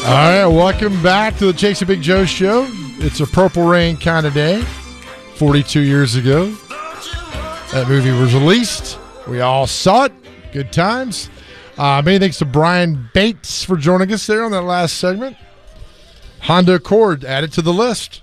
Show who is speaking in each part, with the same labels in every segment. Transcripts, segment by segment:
Speaker 1: All right, welcome back to the Chasing Big Joe Show. It's a Purple Rain kind of day. 42 years ago, that movie was released. We all saw it. Good times. Many thanks to Brian Bates for joining us there on that last segment. Honda Accord added to the list.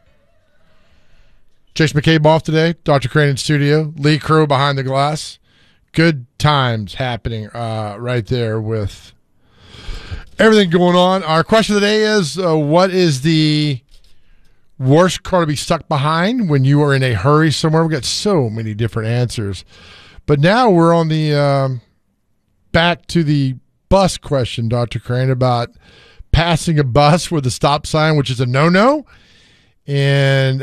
Speaker 1: Chase McCabe off today. Dr. Crane in studio. Lee Crow behind the glass. Good times happening right there with everything going on. Our question of the day is, what is the worst car to be stuck behind when you are in a hurry somewhere? We've got so many different answers. But now we're on the back to the bus question, Dr. Crane, about passing a bus with a stop sign, which is a no-no. And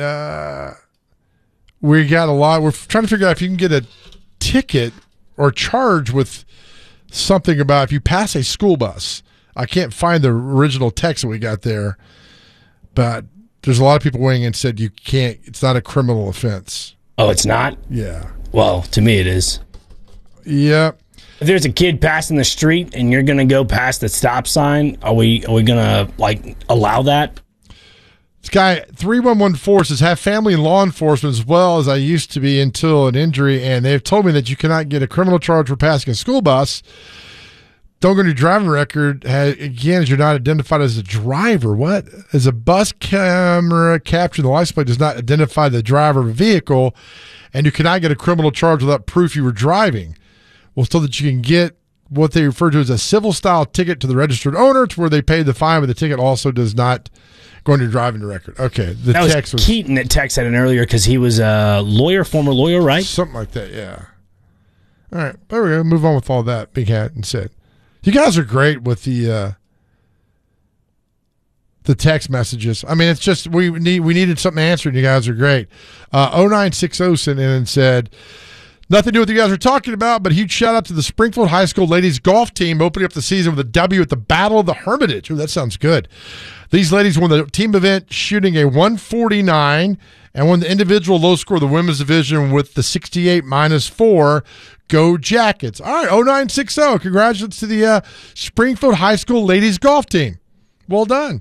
Speaker 1: we got a lot. We're trying to figure out if you can get a ticket or charge with something about if you pass a school bus. I can't find the original text that we got there, but there's a lot of people weighing in and said you can't. It's not a criminal offense.
Speaker 2: Oh, it's not?
Speaker 1: Yeah.
Speaker 2: Well, to me it is.
Speaker 1: Yeah.
Speaker 2: If there's a kid passing the street and you're going to go past the stop sign, are we going to allow that?
Speaker 1: This guy 3114 says, have family in law enforcement as well as I used to be until an injury, and they've told me that you cannot get a criminal charge for passing a school bus. Don't go to your driving record, again, as you're not identified as a driver. What? As a bus camera capturing the license plate does not identify the driver of a vehicle, and you cannot get a criminal charge without proof you were driving. Well, so that you can get what they refer to as a civil-style ticket to the registered owner, to where they pay the fine, but the ticket also does not go on your driving record. Okay.
Speaker 2: That text was Keaton that texted in earlier because he was a lawyer, former lawyer, right?
Speaker 1: Something like that, yeah. All right. There we go. Move on with all that, Big Hat and said. You guys are great with the text messages. I mean, it's just we needed something answered. You guys are great. 0960 sent in and said, nothing to do with what you guys are talking about, but a huge shout out to the Springfield High School ladies golf team opening up the season with a W at the Battle of the Hermitage. Ooh, that sounds good. These ladies won the team event shooting a 149 and won the individual low score of the women's division with the 68 -4. Go Jackets. All right, 0960. Congratulations to the Springfield High School ladies golf team. Well done.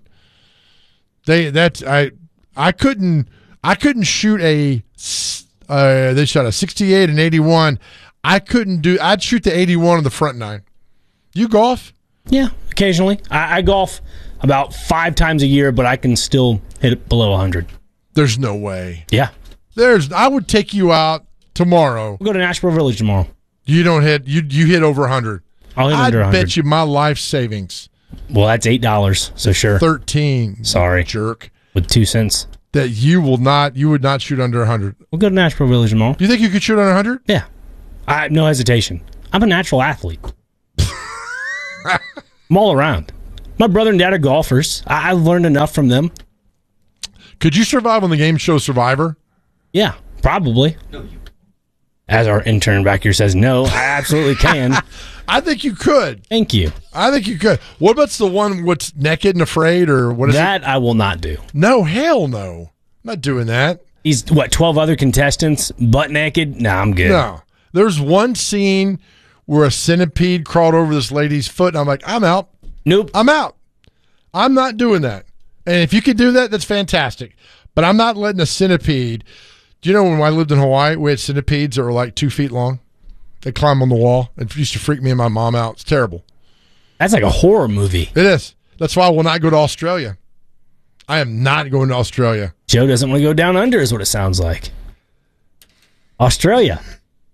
Speaker 1: I couldn't shoot they shot a 68 and 81. I'd shoot the 81 on the front nine. You golf?
Speaker 2: Yeah, occasionally. I golf about 5 times a year, but I can still hit it below 100.
Speaker 1: There's no way.
Speaker 2: Yeah.
Speaker 1: I would take you out tomorrow.
Speaker 2: We'll go to Nashville Village tomorrow.
Speaker 1: You don't hit. You hit over 100.
Speaker 2: I'll hit under 100.
Speaker 1: I bet you my life savings.
Speaker 2: Well, that's $8, so sure.
Speaker 1: 13.
Speaker 2: Sorry,
Speaker 1: jerk.
Speaker 2: With 2 cents.
Speaker 1: That you would not shoot under 100.
Speaker 2: We'll go to Nashville Village tomorrow.
Speaker 1: Do you think you could shoot under 100?
Speaker 2: Yeah. No hesitation. I'm a natural athlete. I'm all around. My brother and dad are golfers. I've learned enough from them.
Speaker 1: Could you survive on the game show Survivor?
Speaker 2: Yeah, probably. No, as our intern back here says, no, I absolutely can.
Speaker 1: I think you could.
Speaker 2: Thank you.
Speaker 1: I think you could. What about the one what's naked and afraid, or what is
Speaker 2: that? I will not do.
Speaker 1: No, hell no. I'm not doing that.
Speaker 2: He's 12 other contestants butt naked? No, I'm good.
Speaker 1: No. There's one scene where a centipede crawled over this lady's foot, and I'm like, I'm out.
Speaker 2: Nope.
Speaker 1: I'm out. I'm not doing that. And if you could do that, that's fantastic. But I'm not letting a centipede. Do you know when I lived in Hawaii, we had centipedes that were like 2 feet long? They climb on the wall. It used to freak me and my mom out. It's terrible.
Speaker 2: That's like a horror movie.
Speaker 1: It is. That's why I will not go to Australia. I am not going to Australia.
Speaker 2: Joe doesn't want to go down under is what it sounds like. Australia.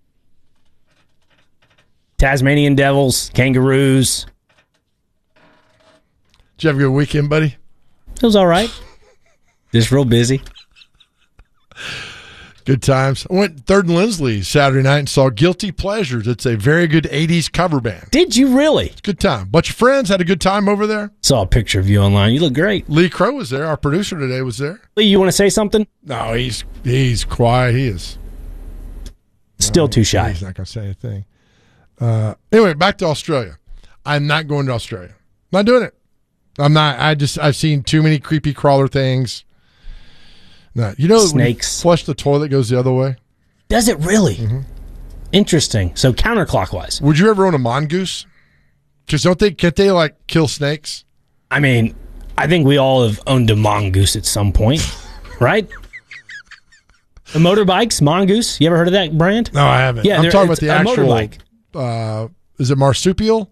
Speaker 2: Tasmanian devils, kangaroos.
Speaker 1: Did you have a good weekend, buddy?
Speaker 2: It was all right. Just real busy.
Speaker 1: Good times. I went Third and Lindsley Saturday night and saw Guilty Pleasures. It's a very good 80s cover band.
Speaker 2: Did you really?
Speaker 1: It's a good time. Bunch of friends had a good time over there.
Speaker 2: Saw a picture of you online. You look great.
Speaker 1: Lee Crow was there. Our producer today was there.
Speaker 2: Lee, you want to say something?
Speaker 1: No, he's quiet. He is.
Speaker 2: Still too shy.
Speaker 1: He's not going to say anything. Anyway, back to Australia. I'm not going to Australia. Not doing it. I'm not. I've seen too many creepy crawler things. No, you know,
Speaker 2: snakes.
Speaker 1: When you flush the toilet goes the other way.
Speaker 2: Does it really?
Speaker 1: Mm-hmm.
Speaker 2: Interesting. So counterclockwise.
Speaker 1: Would you ever own a mongoose? Because can't they like kill snakes?
Speaker 2: I mean, I think we all have owned a Mongoose at some point, right? The motorbikes, Mongoose. You ever heard of that brand?
Speaker 1: No, I haven't.
Speaker 2: Yeah,
Speaker 1: I'm talking about the actual
Speaker 2: motorbike.
Speaker 1: Is it marsupial?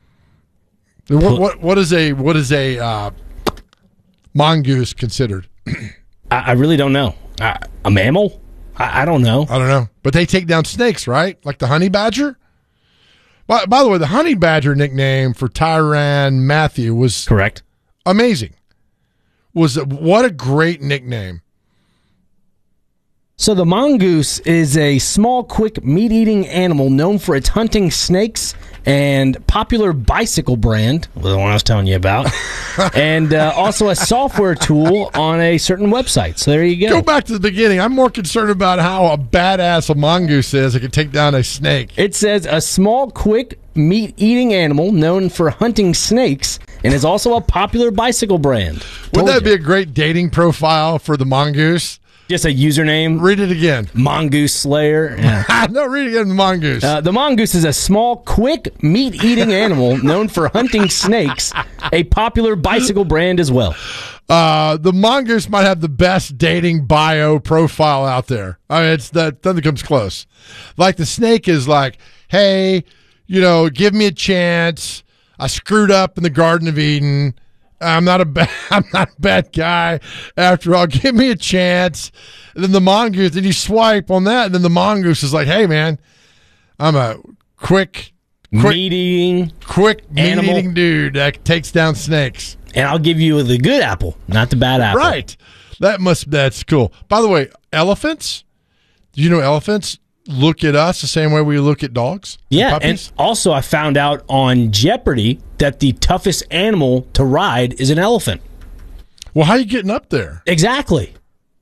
Speaker 1: What is a mongoose considered?
Speaker 2: I really don't know. A mammal? I don't know.
Speaker 1: I don't know. But they take down snakes, right? Like the honey badger? By the way, the honey badger nickname for Tyrann Mathieu was
Speaker 2: Correct.
Speaker 1: amazing. What a great nickname.
Speaker 2: So the mongoose is a small, quick, meat-eating animal known for its hunting snakes and popular bicycle brand, the one I was telling you about, and also a software tool on a certain website. So there you go.
Speaker 1: Go back to the beginning. I'm more concerned about how a badass a mongoose is that can take down a snake.
Speaker 2: It says a small, quick, meat-eating animal known for hunting snakes and is also a popular bicycle brand.
Speaker 1: Wouldn't that be a great dating profile for the mongoose?
Speaker 2: Just a username.
Speaker 1: Read it again.
Speaker 2: Mongoose Slayer. Yeah.
Speaker 1: No, read it again. The mongoose.
Speaker 2: The mongoose is a small, quick, meat-eating animal known for hunting snakes, a popular bicycle brand as well.
Speaker 1: The mongoose might have the best dating bio profile out there. I mean, nothing comes close. Like the snake is like, hey, give me a chance. I screwed up in the Garden of Eden. I'm not a bad guy. After all, give me a chance. And then the mongoose, then you swipe on that, and then the mongoose is like, "Hey, man, I'm a quick
Speaker 2: meat-eating
Speaker 1: dude that takes down snakes,
Speaker 2: and I'll give you the good apple, not the bad apple."
Speaker 1: Right? That's cool. By the way, elephants. Do you know elephants look at us the same way we look at dogs?
Speaker 2: Yeah, and also I found out on Jeopardy that the toughest animal to ride is an elephant.
Speaker 1: Well, how are you getting up there?
Speaker 2: Exactly.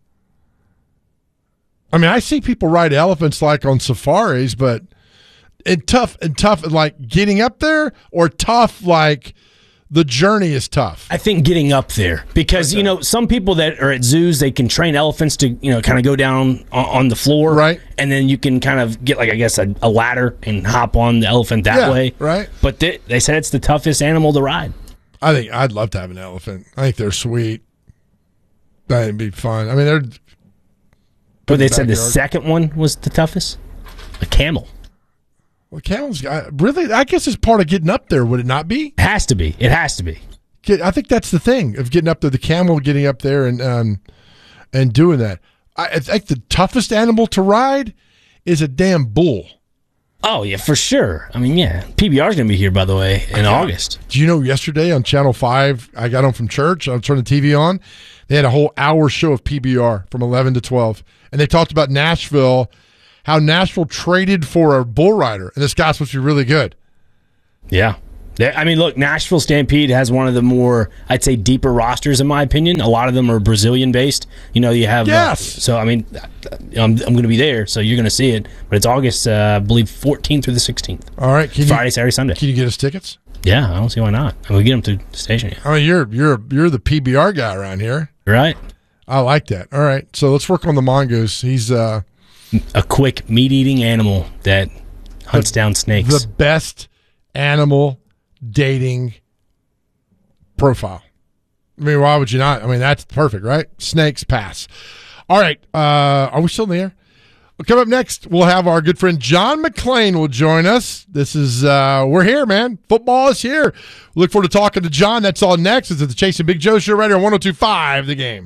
Speaker 1: I mean, I see people ride elephants like on safaris, but tough, like getting up there, or tough like the journey is tough.
Speaker 2: I think getting up there because, some people that are at zoos, they can train elephants to, kind of go down on the floor.
Speaker 1: Right.
Speaker 2: And then you can kind of get, like, I guess, a ladder and hop on the elephant that way.
Speaker 1: Right.
Speaker 2: But they said it's the toughest animal to ride.
Speaker 1: I think I'd love to have an elephant. I think they're sweet. That'd be fun. I mean, they're.
Speaker 2: But they said the second one was the toughest? A camel.
Speaker 1: Well, camels, really, I guess it's part of getting up there, would it not be?
Speaker 2: It has to be.
Speaker 1: I think that's the thing of getting up there, the camel getting up there and doing that. I think the toughest animal to ride is a damn bull.
Speaker 2: Oh, yeah, for sure. I mean, yeah. PBR's going to be here, by the way, in August.
Speaker 1: Do you know yesterday on Channel 5, I got home from church, I turned the TV on, they had a whole hour show of PBR from 11 to 12, and they talked about Nashville, how Nashville traded for a bull rider, and this guy's supposed to be really good.
Speaker 2: Yeah. I mean, look, Nashville Stampede has one of the more, I'd say, deeper rosters, in my opinion. A lot of them are Brazilian-based. You have...
Speaker 1: Yes!
Speaker 2: So, I mean, I'm going to be there, so you're going to see it. But it's August, I believe, 14th through the 16th.
Speaker 1: All right.
Speaker 2: Friday, Saturday, Sunday.
Speaker 1: Can you get us tickets?
Speaker 2: Yeah, I don't see why not. And we'll get them through the station. Yeah.
Speaker 1: I mean, you're the PBR guy around here.
Speaker 2: Right.
Speaker 1: I like that. All right. So let's work on the mongoose. He's... a
Speaker 2: quick meat-eating animal that hunts down snakes.
Speaker 1: The best animal dating profile. I mean, why would you not? I mean, that's perfect, right? Snakes, pass. All right. Are we still in the air? Well, coming up next, we'll have our good friend John McClain will join us. This is, we're here, man. Football is here. We look forward to talking to John. That's all next. It's the Chase and Big Joe Show right here on 102.5 The Game.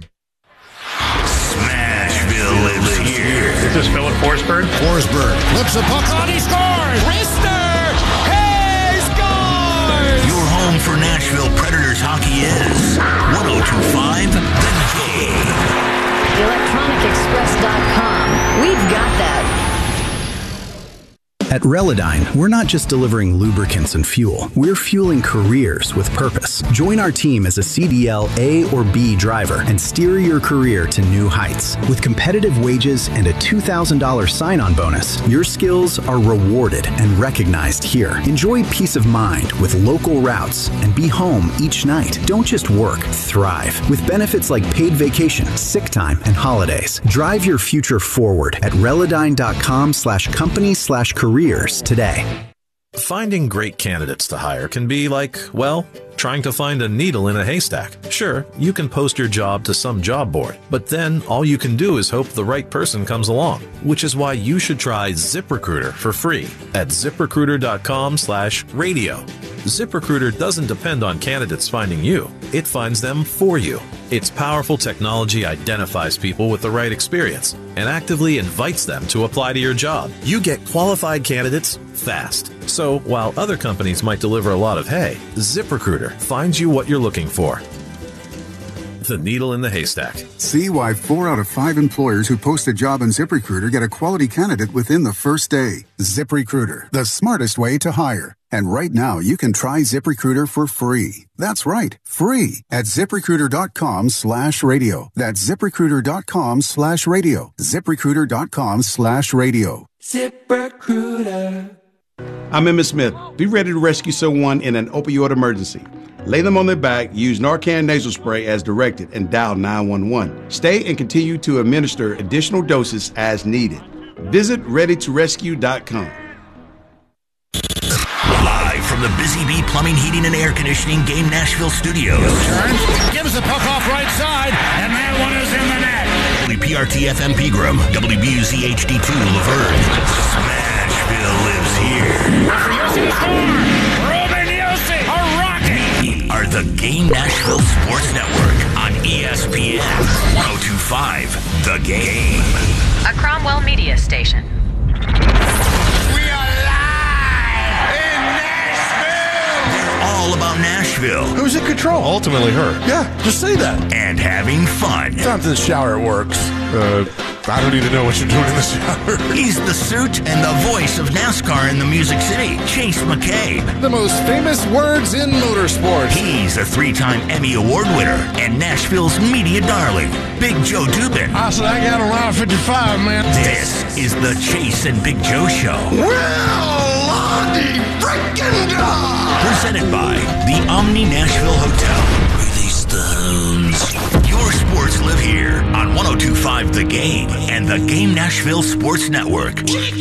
Speaker 3: Smashville is here.
Speaker 4: Is this Philip Forsberg?
Speaker 3: Forsberg flips a puck on, he scores!
Speaker 5: Wrister! He scores!
Speaker 3: Your home for Nashville Predators hockey is 102.5 The Game.
Speaker 6: ElectronicExpress.com. We've got that.
Speaker 7: At Relodyne, we're not just delivering lubricants and fuel. We're fueling careers with purpose. Join our team as a CDL A or B driver and steer your career to new heights. With competitive wages and a $2,000 sign-on bonus, your skills are rewarded and recognized here. Enjoy peace of mind with local routes and be home each night. Don't just work, thrive. With benefits like paid vacation, sick time, and holidays. Drive your future forward at Relodyne.com/company/careers today.
Speaker 4: Finding great candidates to hire can be like, well, trying to find a needle in a haystack. Sure, you can post your job to some job board, but then all you can do is hope the right person comes along, which is why you should try ZipRecruiter for free at ZipRecruiter.com/radio. ZipRecruiter doesn't depend on candidates finding you. It finds them for you. Its powerful technology identifies people with the right experience and actively invites them to apply to your job. You get qualified candidates fast. So while other companies might deliver a lot of hay, ZipRecruiter finds you what you're looking for. The needle in the haystack.
Speaker 8: See why 4 out of 5 employers who post a job on ZipRecruiter get a quality candidate within the first day. ZipRecruiter, the smartest way to hire. And right now, you can try ZipRecruiter for free. That's right, free at ZipRecruiter.com/radio. That's ZipRecruiter.com/radio. ZipRecruiter.com/radio.
Speaker 9: ZipRecruiter. I'm Emmett Smith. Be ready to rescue someone in an opioid emergency. Lay them on their back, use Narcan nasal spray as directed, and dial 911. Stay and continue to administer additional doses as needed. Visit ReadyToRescue.com.
Speaker 3: Live from the Busy Bee Plumbing, Heating, and Air Conditioning Game Nashville Studios.
Speaker 5: Turns, gives the puck off right side, and that one is in the net.
Speaker 3: WPRT-FM Pegram, WBUZ HD2 Laverne. Smashville lives here.
Speaker 5: Yossi to score. Ruben Yossi, a rocket.
Speaker 3: We are the Game Nashville Sports Network on ESPN 102.5 The Game.
Speaker 10: A Cromwell Media Station.
Speaker 3: All about Nashville.
Speaker 11: Who's in control? Ultimately her. Yeah, just say that.
Speaker 3: And having fun.
Speaker 11: It's not in the shower, it works. I don't even know what you're doing in the shower.
Speaker 3: He's the suit and the voice of NASCAR in the Music City, Chase McCabe.
Speaker 11: The most famous words in motorsports.
Speaker 3: He's a 3-time Emmy Award winner and Nashville's media darling, Big Joe Dubin.
Speaker 5: I said I got a lot of 55, man.
Speaker 3: This is the Chase and Big Joe Show.
Speaker 5: Well, Lonnie freaking dog.
Speaker 3: Presented by the Omni Nashville Hotel. Release the hounds. Your sports live here on 102.5 The Game and the Game Nashville Sports Network.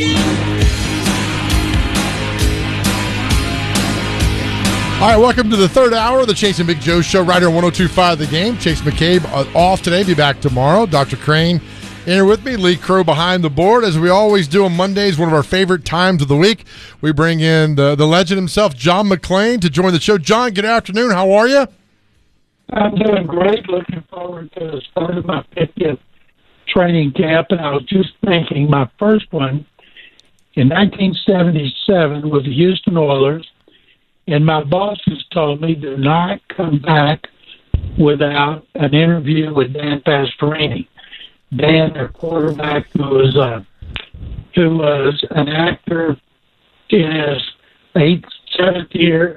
Speaker 1: All right, welcome to the third hour of the Chase and Big Joe Show right here on 102.5 The Game. Chase McCabe off today, be back tomorrow. Dr. Crane in here with me, Lee Crow behind the board. As we always do on Mondays, one of our favorite times of the week, we bring in the legend himself, John McClain, to join the show. John, good afternoon. How are you?
Speaker 12: I'm doing great. Looking forward to the start of my 50th training camp. And I was just thinking, my first one in 1977 was the Houston Oilers. And my bosses told me, do not come back without an interview with Dan Pastorini. Dan, their quarterback, who was an actor in his sixth year,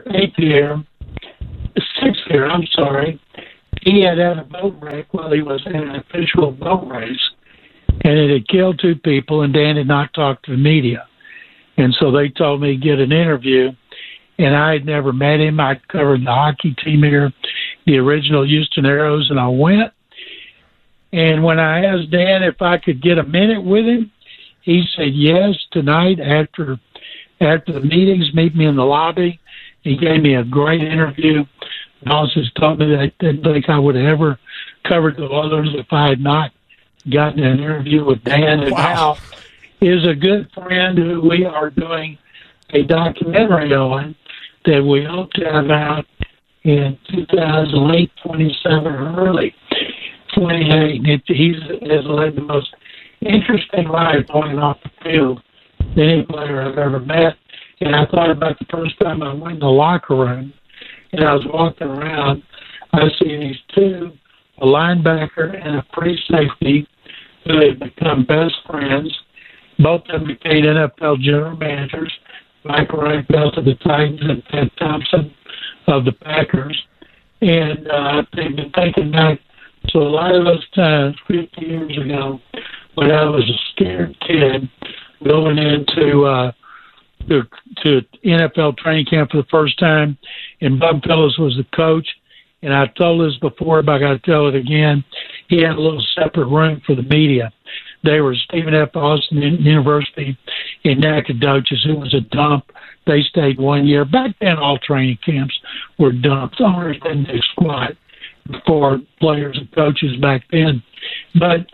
Speaker 12: I'm sorry. He had a boat wreck while he was in an official boat race, and it had killed 2 people, and Dan did not talk to the media. And so they told me to get an interview, and I had never met him. I'd covered the hockey team here, the original Houston Aeros, and I went. And when I asked Dan if I could get a minute with him, he said yes. Tonight after the meetings, meet me in the lobby. He gave me a great interview. Bosses told me they didn't think I would have ever covered the Oilers if I had not gotten an interview with Dan. And now is a good friend who we are doing a documentary on that we hope to have out in 2008, 27, or early 28. He has led the most interesting life on and off the field than any player I've ever met. And I thought about the first time I went in the locker room and I was walking around, I see these 2, a linebacker and a free safety, who had become best friends. Both of them became NFL general managers. Mike Reichelt of the Titans and Ted Thompson of the Packers. And they've been thinking back to a lot of those times 50 years ago when I was a scared kid going into to NFL training camp for the first time, and Bub Phillips was the coach. And I've told this before, but I got to tell it again. He had a little separate room for the media. They were Stephen F. Austin University in Nacogdoches. It was a dump. They stayed 1 year. Back then, all training camps were dumps. Owners didn't do squat for players and coaches back then. But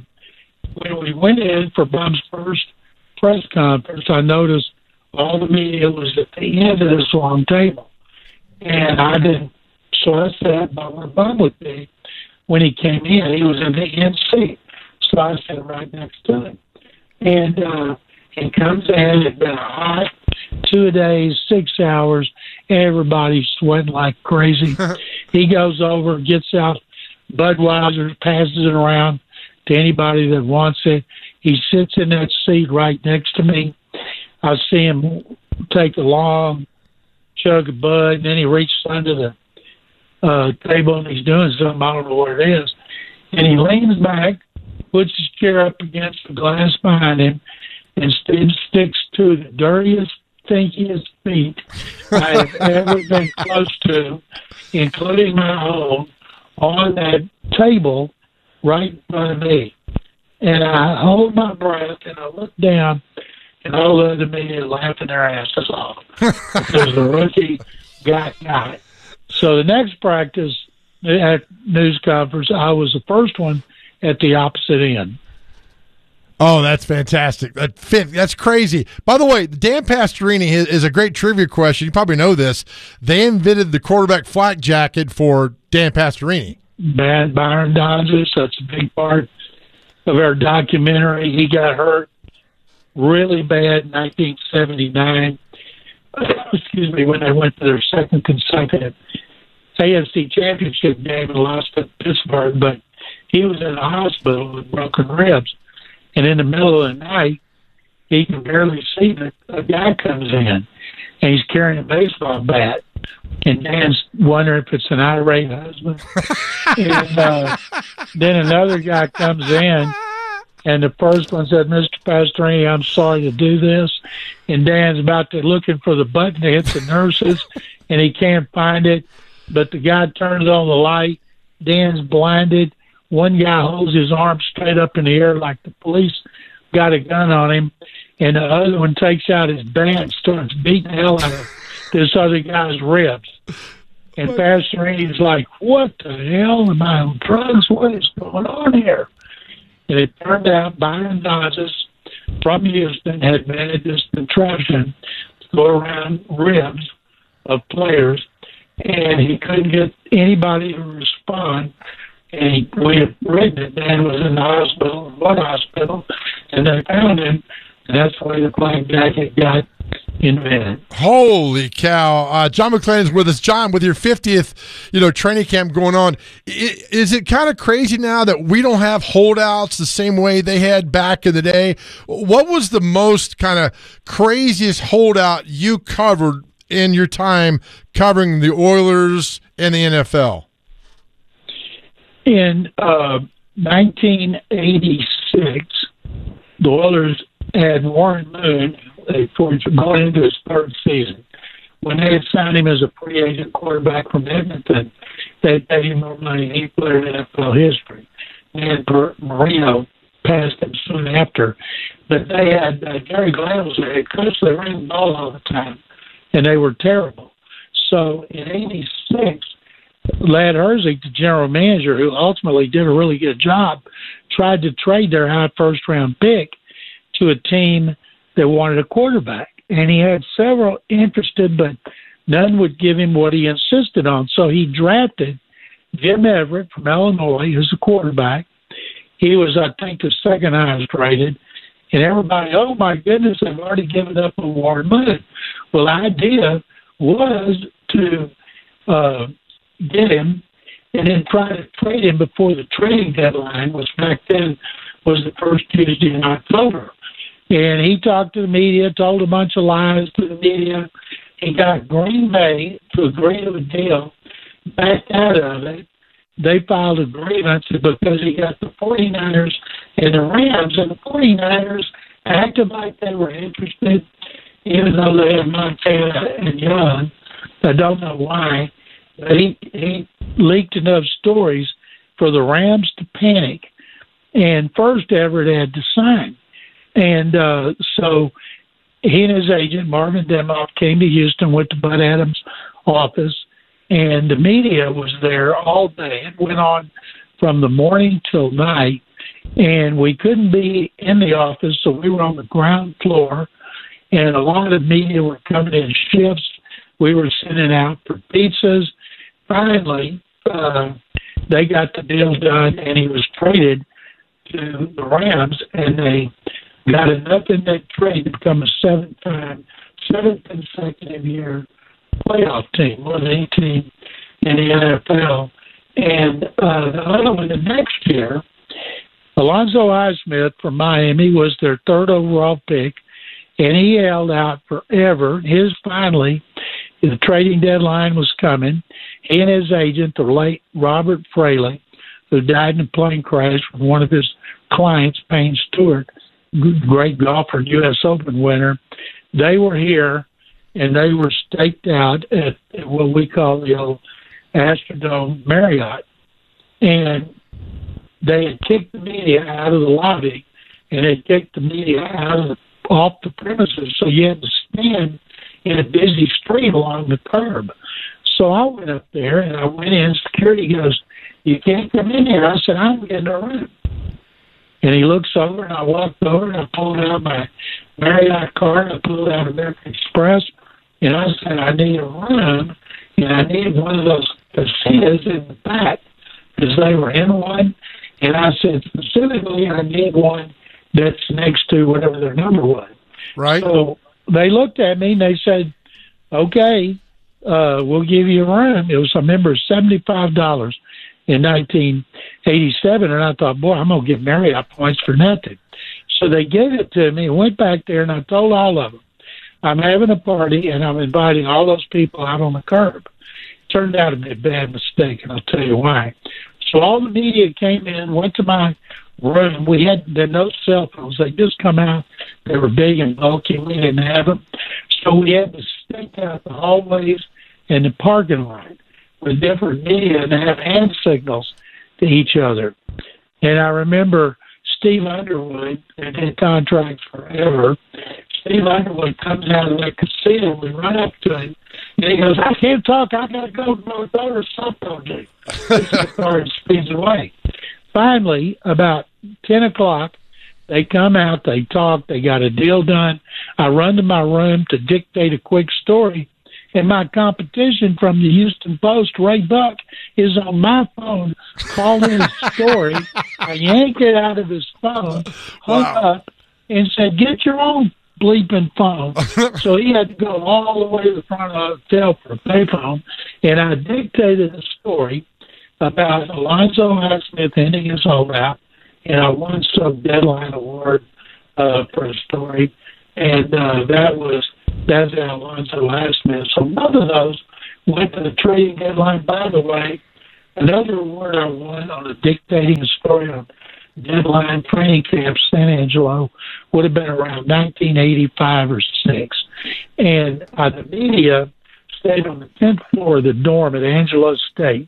Speaker 12: when we went in for Bub's first press conference, I noticed all the media was at the end of this long table. And I didn't, so I sat by where Bub would be when he came in. He was in the end seat. So I sat right next to him. And he comes in, it's been a hot 2 days, 6 hours, everybody's sweating like crazy. He goes over, gets out Budweiser, passes it around to anybody that wants it. He sits in that seat right next to me. I see him take a long chug of Bud, and then he reaches under the table and he's doing something, I don't know what it is. And he leans back, puts his chair up against the glass behind him, and sticks to the dirtiest, stinkiest feet I have ever been close to, including my own, on that table right in front of me. And I hold my breath and I look down, and all the other media laughing their asses off because the rookie got it. So the next practice at news conference, I was the first one at the opposite end.
Speaker 1: Oh, that's fantastic. That's crazy. By the way, Dan Pastorini is a great trivia question. You probably know this. They invented the quarterback flak jacket for Dan Pastorini.
Speaker 12: Bad Byron Dodgers. That's a big part of our documentary. He got hurt really bad in 1979. Excuse me, when they went to their second consecutive AFC championship game and lost at Pittsburgh. But he was in the hospital with broken ribs. And in the middle of the night, he can barely see that a guy comes in, and he's carrying a baseball bat. And Dan's wondering if it's an irate husband. And then another guy comes in, and the first one said, "Mr. Pastorini, I'm sorry to do this." And Dan's about to looking for the button to hit the nurses, and he can't find it. But the guy turns on the light. Dan's blinded. One guy holds his arm straight up in the air like the police got a gun on him, and the other one takes out his bat and starts beating the hell out of this other guy's ribs. And Pastorini's like, "What the hell? Am I on drugs? What is going on here?" And it turned out Byron Dodges from Houston had managed this contraption to go around ribs of players, and he couldn't get anybody to respond. And we had written it. Dan was in the hospital, one hospital, and they found him, and that's the way the flak jacket got invented.
Speaker 1: Holy cow! John McClain is with us. John, with your 50th, training camp going on, is it kind of crazy now that we don't have holdouts the same way they had back in the day? What was the most kind of craziest holdout you covered in your time covering the Oilers and the NFL?
Speaker 12: In 1986, the Oilers had Warren Moon going into his third season. When they had signed him as a free agent quarterback from Edmonton, they paid him more money than he played in NFL history. And Marino passed him soon after. But they had Gary Glenn was their head coach. They ran the ball all the time, and they were terrible. So in 86, Lad Herzig, the general manager, who ultimately did a really good job, tried to trade their high first-round pick to a team that wanted a quarterback. And he had several interested, but none would give him what he insisted on. So he drafted Jim Everett from Illinois, who's a quarterback. He was, I think, the second highest rated. And everybody, oh, my goodness, they've already given up on Warren Moon. Well, the idea was to get him and then try to trade him before the trading deadline, which back then was the first Tuesday in October. And he talked to the media, told a bunch of lies to the media. He got Green Bay to agree to a deal, backed out of it. They filed a grievance because he got the 49ers and the Rams, and the 49ers acted like they were interested, even though they had Montana and Young. I don't know why, but he leaked enough stories for the Rams to panic And first Everett had to sign. And so he and his agent, Marvin Demoff, came to Houston, went to Bud Adams' office, and the media was there all day. It went on from the morning till night, and we couldn't be in the office, so we were on the ground floor, and a lot of the media were coming in shifts. We were sending out for pizzas. Finally, they got the deal done, and he was traded to the Rams, and they got enough in that trade to become a seventh consecutive year playoff team, one of the team in the NFL. And the other one, the next year, Alonzo Highsmith from Miami was their third overall pick, and he held out forever. The trading deadline was coming. He and his agent, the late Robert Fraley, who died in a plane crash with one of his clients, Payne Stewart, great golfer, U.S. Open winner, they were here, and they were staked out at what we call the old Astrodome Marriott. And they had kicked the media out of the lobby, and they kicked the media off the premises, so you had to stand in a busy street along the curb. So I went up there, and I went in. Security goes, "You can't come in here." I said, "I'm getting a room." And he looks over, and I walked over, and I pulled out my Marriott card. I pulled out American Express, and I said, "I need a room, and I need one of those casitas in the back," because they were in one. And I said, specifically, I need one that's next to whatever their number was.
Speaker 1: Right.
Speaker 12: So they looked at me, and they said, "Okay, we'll give you a room." It was, I remember, $75 in 1987, and I thought, boy, I'm going to get Marriott points for nothing. So they gave it to me and went back there, and I told all of them, I'm having a party, and I'm inviting all those people out on the curb. Turned out to be a bad mistake, and I'll tell you why. So all the media came in, went to my room. We had no cell phones. They just come out. They were big and bulky. We didn't have them. So we had to stake out the hallways and the parking lot with different media and have hand signals to each other. And I remember Steve Underwood, and had contracts forever. Steve Underwood comes out of that casino. We run up to him, and he goes, "I can't talk. I got to go to my daughter's softball game." The car speeds away. Finally, about 10 o'clock, they come out, they talk, they got a deal done. I run to my room to dictate a quick story, and my competition from the Houston Post, Ray Buck, is on my phone calling his story. I yanked it out of his phone, hung up, and said, "Get your own bleeping phone." So he had to go all the way to the front of the hotel for a payphone, and I dictated a story about Alonzo Highsmith ending his holdout, and I won some Deadline Award for a story, and that's Alonzo Highsmith. So both of those went to the trading deadline. By the way, another award I won on dictating a story on Deadline training camp San Angelo would have been around 1985 or 6. And the media stayed on the 10th floor of the dorm at Angelo State,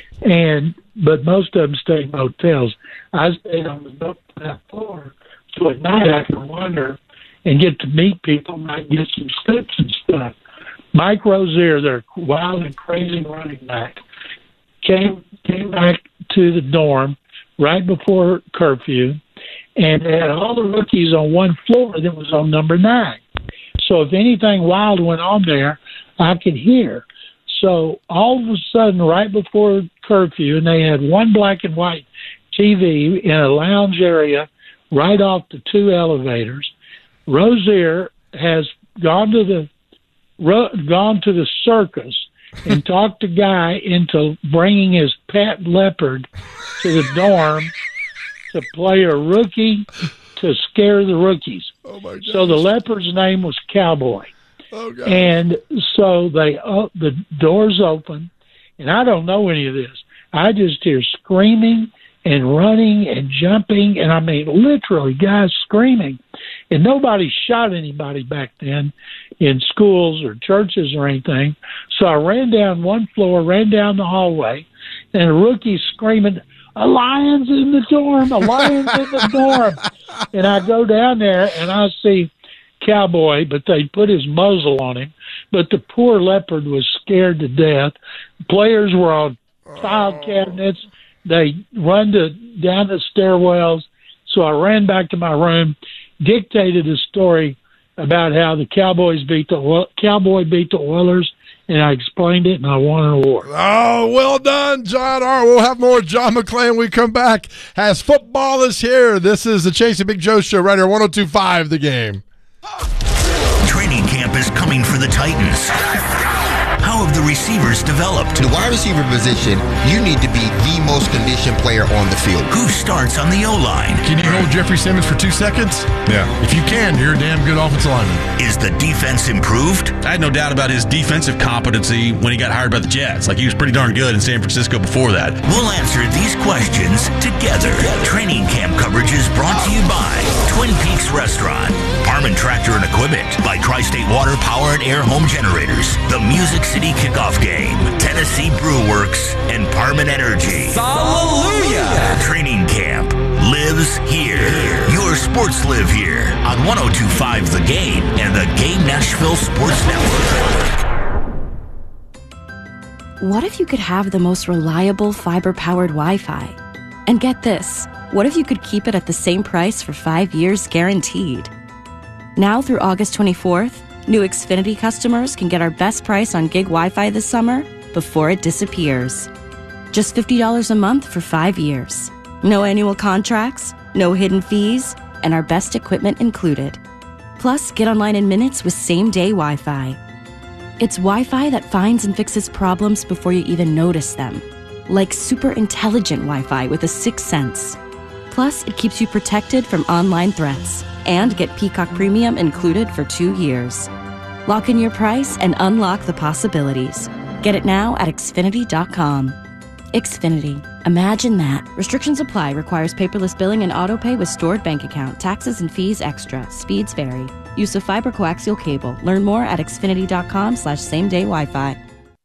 Speaker 12: but most of them stayed in hotels. I stayed on that floor, so at night I could wander and get to meet people, might get some scoops and stuff. Mike Rozier, their wild and crazy running back, came back to the dorm right before curfew, and they had all the rookies on one floor that was on number 9. So if anything wild went on there, I could hear. So all of a sudden, right before curfew, and they had one black and white TV in a lounge area right off the 2 elevators, Rozier has gone to the circus and talked the guy into bringing his pet leopard to the dorm to play a rookie to scare the rookies.
Speaker 1: Oh my God.
Speaker 12: So the leopard's name was Cowboy.
Speaker 1: Oh God.
Speaker 12: And so the doors open, and I don't know any of this. I just hear screaming and running and jumping, and I mean literally guys screaming. And nobody shot anybody back then in schools or churches or anything. So I ran down one floor, ran down the hallway, and a rookie screaming, a lion's in the dorm, a lion's in the dorm. And I go down there and I see Cowboy, but they put his muzzle on him. But the poor leopard was scared to death. Players were on file cabinets. They run down the stairwells. So I ran back to my room, dictated a story about how the Cowboy beat the Oilers, and I explained it, and I won an award.
Speaker 1: Oh, well done, John. All right, we'll have more John McClain when we come back. As football is here, this is the Chasing Big Joe show right here, 102.5 The Game.
Speaker 3: Training camp is coming for the Titans. How have the receivers developed?
Speaker 13: The wide receiver position, you need to be the most conditioned player on the field.
Speaker 3: Who starts on the O-line?
Speaker 1: Can you hold Jeffrey Simmons for 2 seconds?
Speaker 11: Yeah.
Speaker 1: If you can, you're a damn good offensive lineman.
Speaker 3: Is the defense improved?
Speaker 14: I had no doubt about his defensive competency when he got hired by the Jets. Like, he was pretty darn good in San Francisco before that.
Speaker 3: We'll answer these questions together. Training camp coverage is brought to you by Twin Peaks Restaurant, Parman Tractor and Equipment, by Tri-State Water Power and Air Home Generators, the Music City Kickoff Game, Tennessee Brew Works, and Parman Energy.
Speaker 15: Hallelujah!
Speaker 3: Training camp lives here. Your sports live here on 102.5 The Game and the Game Nashville Sports Network.
Speaker 16: What if you could have the most reliable fiber-powered Wi-Fi? And get this, what if you could keep it at the same price for 5 years guaranteed? Now through August 24th, new Xfinity customers can get our best price on gig Wi-Fi this summer before it disappears. Just $50 a month for 5 years. No annual contracts, no hidden fees, and our best equipment included. Plus, get online in minutes with same-day Wi-Fi. It's Wi-Fi that finds and fixes problems before you even notice them. Like super intelligent Wi-Fi with a 6th sense. Plus, it keeps you protected from online threats. And get Peacock Premium included for 2 years. Lock in your price and unlock the possibilities. Get it now at Xfinity.com. Xfinity. Imagine that. Restrictions apply. Requires paperless billing and autopay with stored bank account. Taxes and fees extra. Speeds vary. Use of fiber coaxial cable. Learn more at Xfinity.com/same-day Wi-Fi.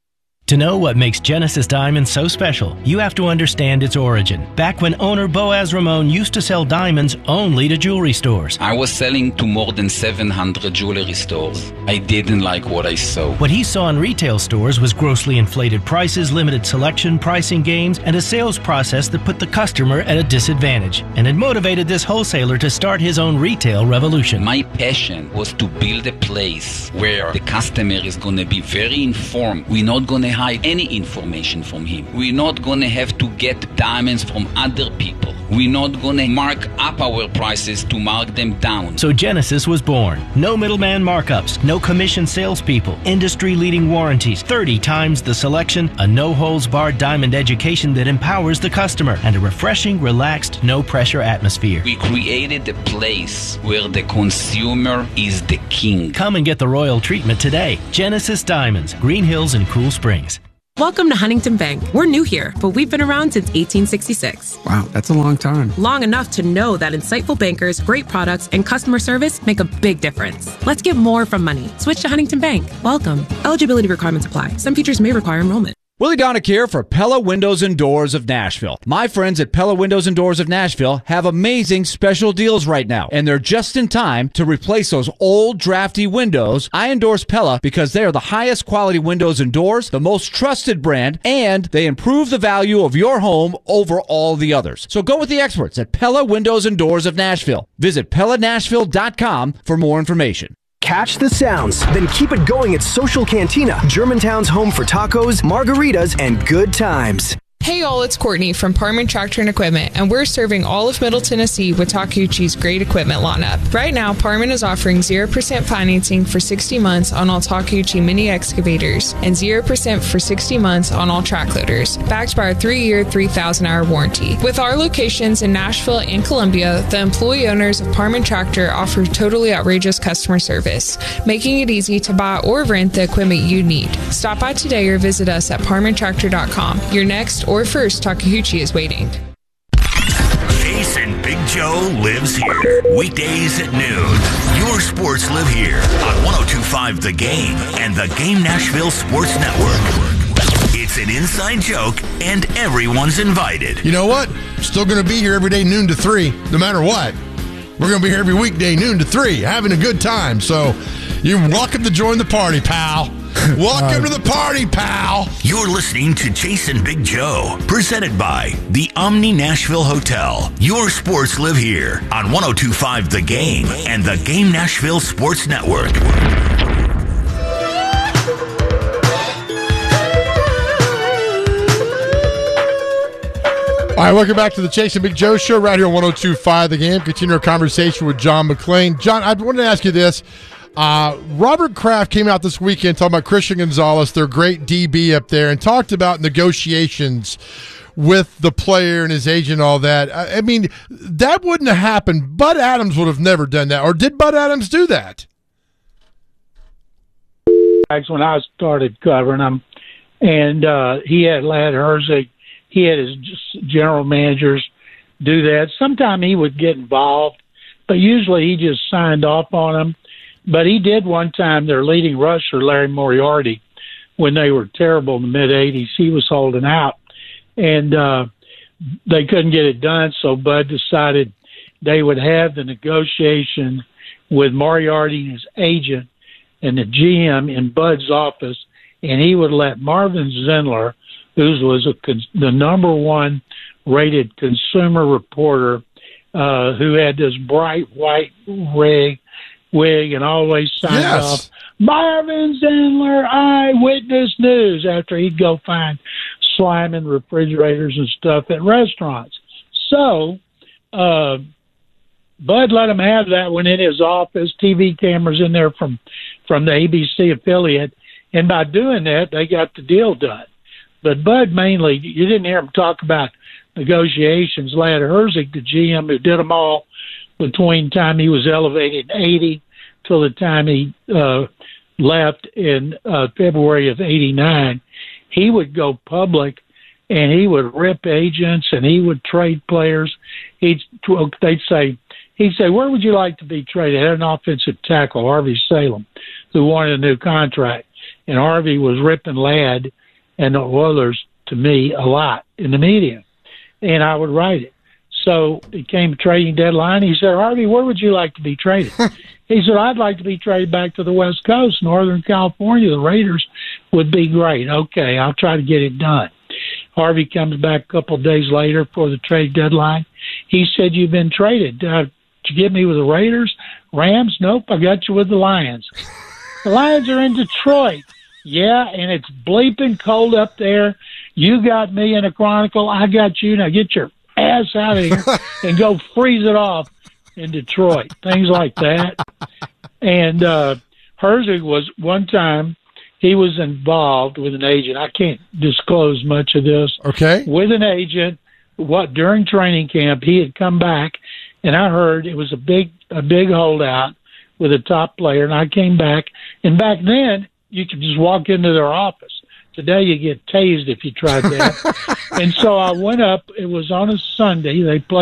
Speaker 17: To know what makes Genesis Diamonds so special, you have to understand its origin. Back when owner Boaz Ramon used to sell diamonds only to jewelry stores.
Speaker 18: I was selling to more than 700 jewelry stores. I didn't like what I saw.
Speaker 17: What he saw in retail stores was grossly inflated prices, limited selection, pricing games, and a sales process that put the customer at a disadvantage. And it motivated this wholesaler to start his own retail revolution.
Speaker 18: My passion was to build a place where the customer is going to be very informed. We're not going to hide any information from him. We're not going to have to get diamonds from other people. We're not going to mark up our prices to mark them down.
Speaker 17: So Genesis was born. No middleman markups, no commission salespeople, industry-leading warranties, 30 times the selection, a no-holds-barred diamond education that empowers the customer, and a refreshing, relaxed, no-pressure atmosphere.
Speaker 18: We created a place where the consumer is the king.
Speaker 17: Come and get the royal treatment today. Genesis Diamonds, Green Hills and Cool Springs.
Speaker 19: Welcome to Huntington Bank. We're new here, but we've been around since 1866.
Speaker 20: Wow, that's a long time.
Speaker 19: Long enough to know that insightful bankers, great products, and customer service make a big difference. Let's get more from money. Switch to Huntington Bank. Welcome. Eligibility requirements apply. Some features may require enrollment.
Speaker 21: Willie Donick here for Pella Windows and Doors of Nashville. My friends at Pella Windows and Doors of Nashville have amazing special deals right now, and they're just in time to replace those old drafty windows. I endorse Pella because they are the highest quality windows and doors, the most trusted brand, and they improve the value of your home over all the others. So go with the experts at Pella Windows and Doors of Nashville. Visit PellaNashville.com for more information.
Speaker 22: Catch the sounds, then keep it going at Social Cantina, Germantown's home for tacos, margaritas, and good times.
Speaker 23: Hey all, it's Courtney from Parman Tractor and Equipment, and we're serving all of Middle Tennessee with Takeuchi's great equipment lineup. Right now, Parman is offering 0% financing for 60 months on all Takeuchi mini excavators and 0% for 60 months on all track loaders, backed by our 3-year, 3,000-hour warranty. With our locations in Nashville and Columbia, the employee owners of Parman Tractor offer totally outrageous customer service, making it easy to buy or rent the equipment you need. Stop by today or visit us at parmantractor.com. Your next or first Takeuchi is waiting.
Speaker 3: Jason Big Joe lives here. Weekdays at noon. Your sports live here on 102.5 The Game and the Game Nashville Sports Network. It's It's an inside joke, and everyone's invited.
Speaker 1: You know what? Still going to be here every day, noon to 3, no matter what. We're going to be here every weekday, noon to 3, having a good time. So you're welcome to join the party, pal. Welcome to the party, pal.
Speaker 3: You're listening to Jason Big Joe, presented by the Omni Nashville Hotel. Your sports live here on 102.5 The Game and the Game Nashville Sports Network.
Speaker 1: All right, welcome back to the Jason Big Joe Show right here on 102.5 The Game. Continue our conversation with John McClain. John, I wanted to ask you this. Robert Kraft came out this weekend talking about Christian Gonzalez, their great DB up there, and talked about negotiations with the player and his agent and all that. I mean, that wouldn't have happened. Bud Adams would have never done that. Or did Bud Adams do that?
Speaker 12: When I started covering him, and he had Ladd Herzig, he had his general managers do that. Sometimes he would get involved, but usually he just signed off on them. But he did one time, their leading rusher, Larry Moriarty, when they were terrible in the mid-'80s, he was holding out. And they couldn't get it done, so Bud decided they would have the negotiation with Moriarty and his agent and the GM in Bud's office, and he would let Marvin Zindler, who was the number one rated consumer reporter, who had this bright white wig and always signed off, Marvin Zindler, Eyewitness News, after he'd go find slime in refrigerators and stuff at restaurants. So Bud let him have that one in his office, TV cameras in there from the ABC affiliate, and by doing that, they got the deal done. But Bud mainly, you didn't hear him talk about negotiations. Ladd Herzig, the GM who did them all between the time he was elevated in 80 till the time he left in February of 89, he would go public and he would rip agents and he would trade players. He'd say, where would you like to be traded? Had an offensive tackle, Harvey Salem, who wanted a new contract. And Harvey was ripping Ladd and the Oilers, to me, a lot in the media. And I would write it. So it came trading deadline. He said, Harvey, where would you like to be traded? He said, I'd like to be traded back to the West Coast, Northern California. The Raiders would be great. Okay, I'll try to get it done. Harvey comes back a couple of days later for the trade deadline. He said, you've been traded. Did you get me with the Raiders? Rams? Nope, I got you with the Lions. The Lions are in Detroit. Yeah, and it's bleeping cold up there. You got me in a Chronicle. I got you. Now get your ass out of here and go freeze it off in Detroit. Things like that. And Herzig was one time, he was involved with an agent. I can't disclose much of this.
Speaker 1: Okay. With
Speaker 12: an agent, during training camp, he had come back, and I heard it was a big holdout with a top player, and I came back. And back then, you could just walk into their office. Today you get tased if you tried that. And so I went up. It was on a Sunday. They played